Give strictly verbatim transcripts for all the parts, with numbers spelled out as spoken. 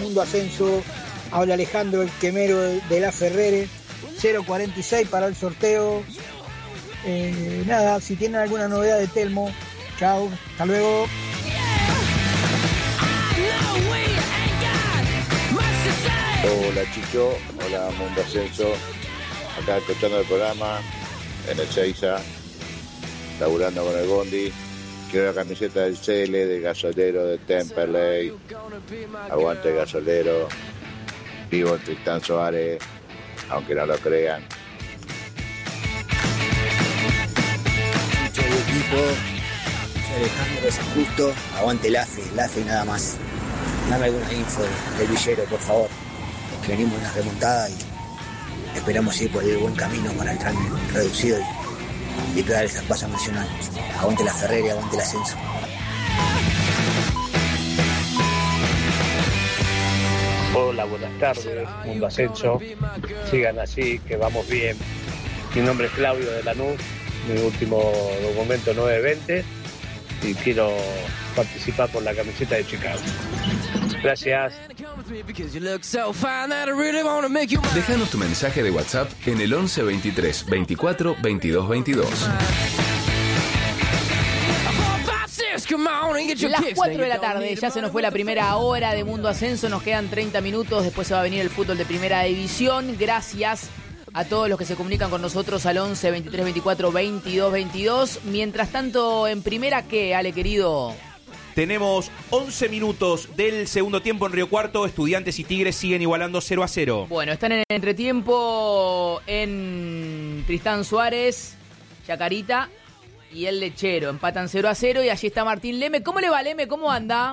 Mundo Ascenso. Habla Alejandro, el quemero de la Ferrere. cero cuarenta y seis para el sorteo. Eh, nada, si tienen alguna novedad de Telmo, chao, hasta luego. Hola Chicho, hola Mundo Ascenso, acá escuchando el programa en el Seiza, laburando con el Bondi. Quiero la camiseta del Cele, del Gasolero, de Temperley. Aguante el Gasolero. Vivo en Tristán Suárez, aunque no lo crean. Chicho y equipo, soy Alejandro de San Justo. Aguante el AFE, el AFE y nada más. Dame alguna info del villero, por favor. Que venimos en una remontada y esperamos ir por el buen camino para el tren reducido y, y pegar esta pasa nacional. Aguante la Ferrere y aguante el ascenso. Hola, buenas tardes, Mundo Ascenso. Sigan así, que vamos bien. Mi nombre es Claudio de Lanús, mi último documento nueve veinte y quiero participar por la camiseta de Chicago. Gracias. Déjanos tu mensaje de WhatsApp en el once veintitrés veinticuatro veintidós veintidós. Las cuatro de la tarde, ya se nos fue la primera hora de Mundo Ascenso, nos quedan treinta minutos, después se va a venir el fútbol de primera división. Gracias a todos los que se comunican con nosotros al once veintitrés veinticuatro veintidós veintidós. Mientras tanto, en primera, ¿qué, Ale, querido? Tenemos once minutos del segundo tiempo en Río Cuarto. Estudiantes y Tigres siguen igualando cero a cero. Bueno, están en el entretiempo en Tristán Suárez, Chacarita y el Lechero. Empatan cero a cero y allí está Martín Leme. ¿Cómo le va, Leme? ¿Cómo anda?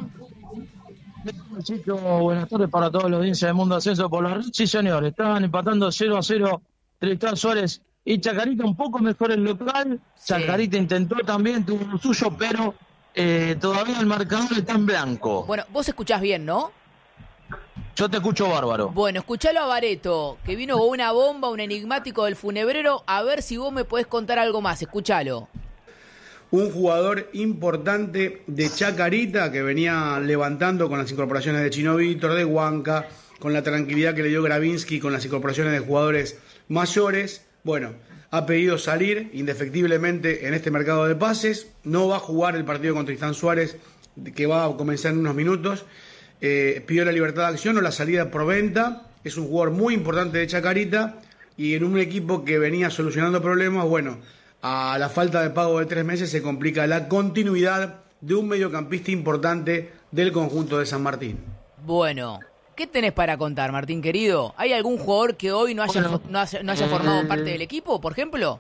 Chicos, buenas tardes para todos los audiencia de Mundo Ascenso por la red. Sí, señor, estaban empatando cero a cero Tristán Suárez y Chacarita, un poco mejor el local. Sí. Chacarita intentó también, tuvo lo suyo, pero eh, todavía el marcador está en blanco. Bueno, vos escuchás bien, ¿no? Yo te escucho bárbaro. Bueno, escuchalo a Bareto, que vino con una bomba, un enigmático del funebrero. A ver si vos me podés contar algo más, escuchalo. Un jugador importante de Chacarita que venía levantando con las incorporaciones de Chino Víctor, de Huanca, con la tranquilidad que le dio Gravinsky con las incorporaciones de jugadores mayores. Bueno, ha pedido salir indefectiblemente en este mercado de pases. No va a jugar el partido contra Tristán Suárez, que va a comenzar en unos minutos. Eh, pidió la libertad de acción o la salida por venta. Es un jugador muy importante de Chacarita y en un equipo que venía solucionando problemas. Bueno, a la falta de pago de tres meses se complica la continuidad de un mediocampista importante del conjunto de San Martín. Bueno, ¿qué tenés para contar, Martín querido? ¿Hay algún jugador que hoy no haya, bueno, no haya, no haya formado eh, parte del equipo, por ejemplo?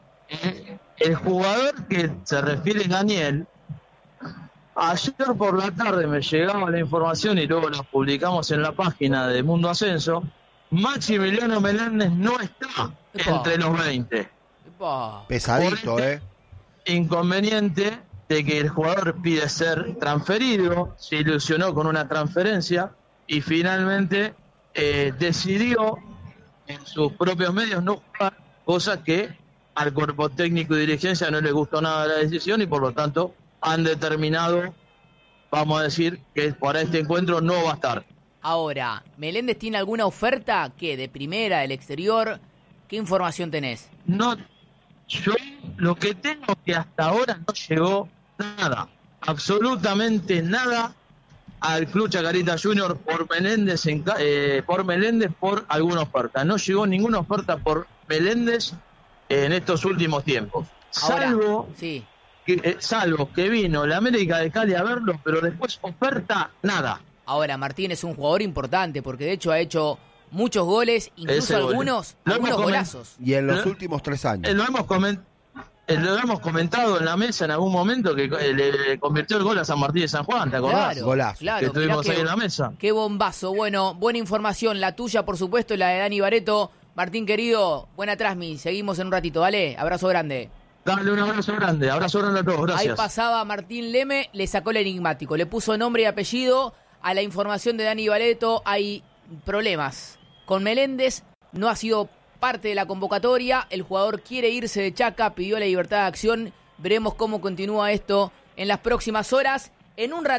El jugador que se refiere Daniel, ayer por la tarde me llegaba la información y luego la publicamos en la página de Mundo Ascenso. Maximiliano Meléndez no está Epa. entre los veinte. Pesadito, este eh. Inconveniente de que el jugador pide ser transferido, se ilusionó con una transferencia y finalmente eh, decidió en sus propios medios no jugar, cosa que al cuerpo técnico y dirigencia no le gustó nada la decisión y por lo tanto han determinado, vamos a decir, que para este encuentro no va a estar. Ahora, ¿Meléndez tiene alguna oferta? ¿Qué? ¿De primera, del exterior? ¿Qué información tenés? No. Yo lo que tengo es que hasta ahora no llegó nada, absolutamente nada al Club Chacarita Junior por Meléndez, en, eh, por Meléndez por alguna oferta. No llegó ninguna oferta por Meléndez en estos últimos tiempos. Ahora, salvo, sí. que, eh, salvo que vino la América de Cali a verlo, pero después oferta, nada. Ahora, Martín es un jugador importante porque de hecho ha hecho muchos goles, incluso Ese algunos, gol. algunos golazos. Y en los lo, últimos tres años. Lo hemos, coment, lo hemos comentado en la mesa en algún momento que le convirtió el gol a San Martín de San Juan, ¿te acordás? Claro, Golazo. Claro, que estuvimos qué, ahí en la mesa. Qué bombazo. Bueno, buena información, la tuya por supuesto y la de Dani Bareto. Martín querido, buena trasmi, seguimos en un ratito, ¿vale? Abrazo grande. Dale un abrazo grande, abrazo grande a todos, gracias. Ahí pasaba Martín Leme, le sacó el enigmático, le puso nombre y apellido a la información de Dani Bareto. Hay problemas con Meléndez, no ha sido parte de la convocatoria, el jugador quiere irse de Chaca, pidió la libertad de acción, veremos cómo continúa esto en las próximas horas. En un ratito